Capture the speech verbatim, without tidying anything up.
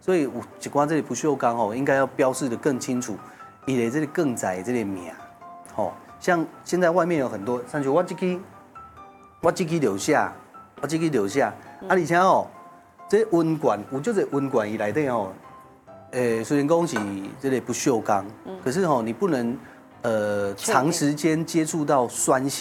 所以有一寡这个不锈钢哦，应该要标示的更清楚，伊的这个更窄这个名，哦，像现在外面有很多，像就我这支，我这支留下，我这支留下，啊，而且哦，这温管有就是温管伊内底哦，诶，虽然讲是这个不锈钢，可是哦，你不能呃长时间接触到酸性。